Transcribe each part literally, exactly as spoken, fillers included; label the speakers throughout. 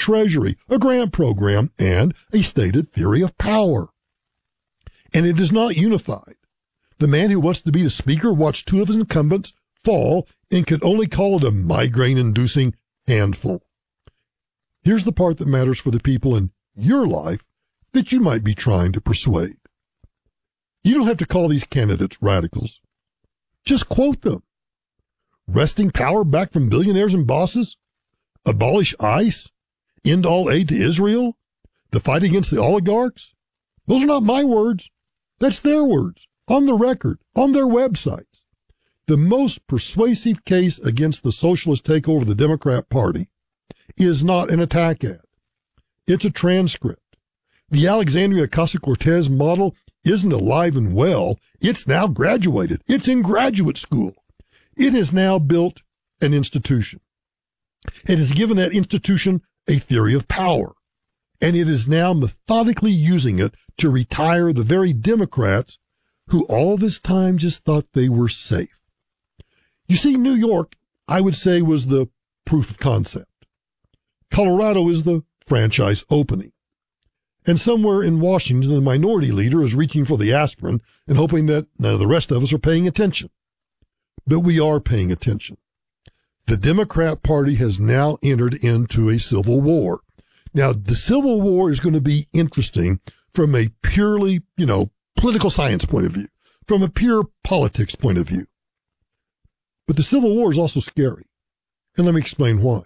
Speaker 1: treasury, a grant program, and a stated theory of power. And it is not unified. The man who wants to be the speaker watched two of his incumbents fall and could only call it a migraine-inducing handful. Here's the part that matters for the people in your life that you might be trying to persuade. You don't have to call these candidates radicals. Just quote them. Wresting power back from billionaires and bosses? Abolish ICE? End all aid to Israel? The fight against the oligarchs? Those are not my words. That's their words, on the record, on their websites. The most persuasive case against the socialist takeover of the Democrat Party is not an attack ad. It's a transcript. The Alexandria Ocasio-Cortez model isn't alive and well. It's now graduated. It's in graduate school. It has now built an institution. It has given that institution a theory of power, and it is now methodically using it to retire the very Democrats who all this time just thought they were safe. You see, New York, I would say, was the proof of concept. Colorado is the franchise opening. And somewhere in Washington, the minority leader is reaching for the aspirin and hoping that none of the rest of us are paying attention. But we are paying attention. The Democrat Party has now entered into a civil war. Now, the Civil War is going to be interesting from a purely, you know, political science point of view, from a pure politics point of view. But the Civil War is also scary. And let me explain why.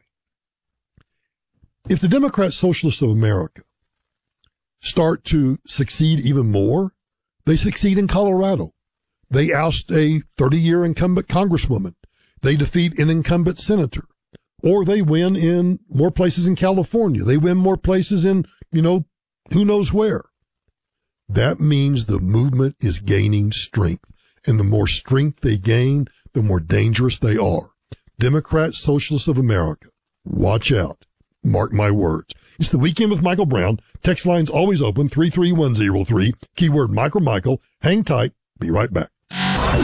Speaker 1: If the Democrat Socialists of America start to succeed even more, they succeed in Colorado. They oust a thirty-year incumbent congresswoman. They defeat an incumbent senator. Or they win in more places in California. They win more places in, you know, who knows where. That means the movement is gaining strength. And the more strength they gain, the more dangerous they are. Democrat Socialists of America, watch out. Mark my words. It's the Weekend with Michael Brown. Text line's always open, three three one zero three. Keyword Michael Michael. Hang tight. Be right back.